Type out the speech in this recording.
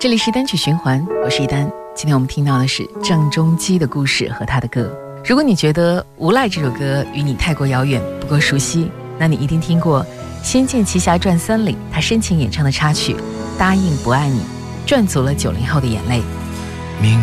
这里是单曲循环，我是一丹。今天我们听到的是郑中基的故事和他的歌。如果你觉得《无赖》这首歌与你太过遥远，不够熟悉，那你一定听过《仙剑奇侠传3》里他深情演唱的插曲《答应不爱你》，赚足了90后的眼泪。